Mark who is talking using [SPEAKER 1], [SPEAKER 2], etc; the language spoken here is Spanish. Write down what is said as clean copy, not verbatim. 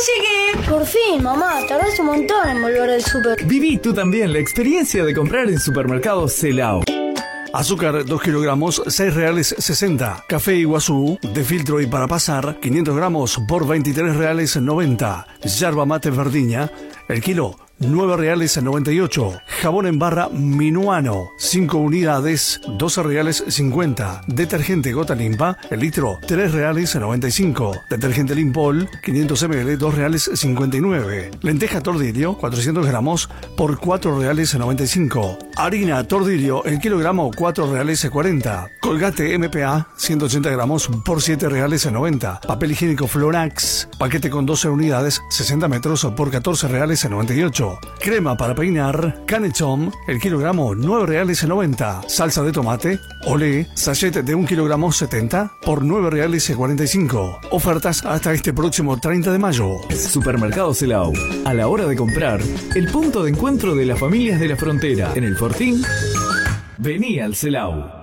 [SPEAKER 1] llegué.
[SPEAKER 2] Por fin, mamá, tardás un montón en volver del súper.
[SPEAKER 3] Viví tú también la experiencia de comprar en Supermercado Celao.
[SPEAKER 4] Azúcar 2 kilogramos, 6 reales 60. Café Iguazú, de filtro y para pasar, 500 gramos por 23 reales 90. Yerba mate Verdiña, el kilo 9 reales 98. Jabón en barra Minuano, 5 unidades, 12 reales 50. Detergente Gota Limpa, el litro, 3 reales 95. Detergente Limpol, 500 ml, 2 reales 59. Lenteja Tordillo, 400 gramos, por 4 reales 95. Harina Tordillo, el kilogramo, 4 reales 40. Colgate MPA, 180 gramos, por 7 reales 90. Papel higiénico Florax, paquete con 12 unidades, 60 metros, por 14 reales 98. Crema para peinar Canechom, el kilogramo, 9 reales 90. Salsa de tomate Olé, sachet de 1 kilogramo 70 por 9 reales 45. Ofertas hasta este próximo 30 de mayo.
[SPEAKER 3] Supermercado Celao. A la hora de comprar, el punto de encuentro de las familias de la frontera. En el Fortín, vení al Celao.